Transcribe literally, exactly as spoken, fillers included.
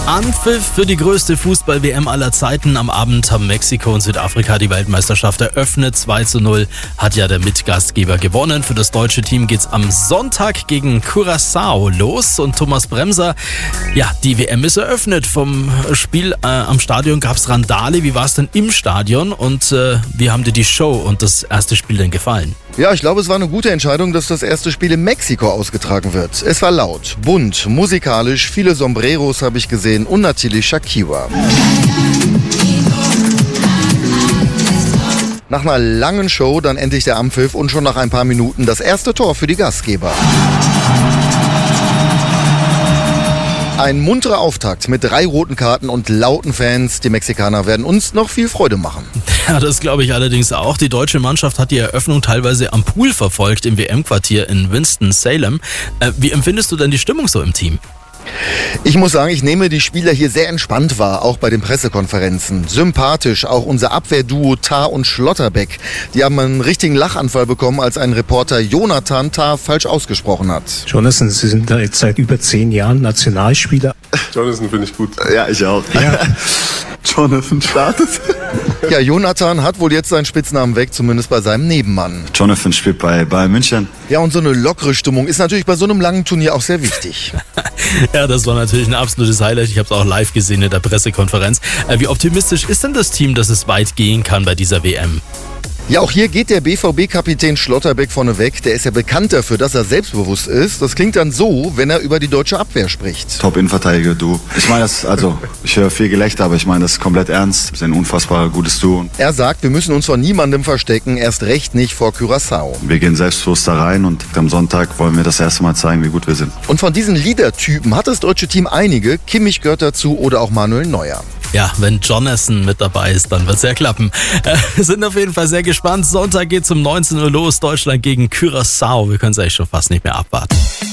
Anpfiff für die größte Fußball-W M aller Zeiten. Am Abend haben Mexiko und Südafrika die Weltmeisterschaft eröffnet. zwei zu null hat ja der Mitgastgeber gewonnen. Für das deutsche Team geht's am Sonntag gegen Curaçao los. Und Thomas Bremser, ja, die W M ist eröffnet. Vom Spiel äh, am Stadion gab's Randale. Wie war's denn im Stadion? Und äh, wie haben dir die Show und das erste Spiel denn gefallen? Ja, ich glaube, es war eine gute Entscheidung, dass das erste Spiel in Mexiko ausgetragen wird. Es war laut, bunt, musikalisch, viele Sombreros habe ich gesehen und natürlich Shakira. Nach einer langen Show dann endlich der Anpfiff und schon nach ein paar Minuten das erste Tor für die Gastgeber. Ein munterer Auftakt mit drei roten Karten und lauten Fans. Die Mexikaner werden uns noch viel Freude machen. Ja, das glaube ich allerdings auch. Die deutsche Mannschaft hat die Eröffnung teilweise am Pool verfolgt im W M-Quartier in Winston-Salem. Äh, wie empfindest du denn die Stimmung so im Team? Ich muss sagen, ich nehme die Spieler hier sehr entspannt wahr, auch bei den Pressekonferenzen. Sympathisch, auch unser Abwehrduo Tah und Schlotterbeck. Die haben einen richtigen Lachanfall bekommen, als ein Reporter Jonathan Tah falsch ausgesprochen hat. Jonathan, Sie sind da jetzt seit über zehn Jahren Nationalspieler. Jonathan finde ich gut. Ja, ich auch. Ja. Jonathan startet. Ja, Jonathan hat wohl jetzt seinen Spitznamen weg, zumindest bei seinem Nebenmann. Jonathan spielt bei Bayern München. Ja, und so eine lockere Stimmung ist natürlich bei so einem langen Turnier auch sehr wichtig. Ja, das war natürlich ein absolutes Highlight. Ich habe es auch live gesehen in der Pressekonferenz. Äh, wie optimistisch ist denn das Team, dass es weit gehen kann bei dieser W M? Ja, auch hier geht der B V B-Kapitän Schlotterbeck vorneweg. Der ist ja bekannt dafür, dass er selbstbewusst ist. Das klingt dann so, wenn er über die deutsche Abwehr spricht. Top-Innenverteidiger, du. Ich meine das, also, ich höre viel Gelächter, aber ich meine das komplett ernst. Wir sind ein unfassbar gutes Duo. Er sagt, wir müssen uns vor niemandem verstecken, erst recht nicht vor Curaçao. Wir gehen selbstbewusst da rein und am Sonntag wollen wir das erste Mal zeigen, wie gut wir sind. Und von diesen Leader-Typen hat das deutsche Team einige. Kimmich gehört dazu oder auch Manuel Neuer. Ja, wenn Jonathan mit dabei ist, dann wird's ja klappen. Äh, wir sind auf jeden Fall sehr gespannt. Sonntag geht's um neunzehn Uhr los. Deutschland gegen Curaçao. Wir können es eigentlich schon fast nicht mehr abwarten.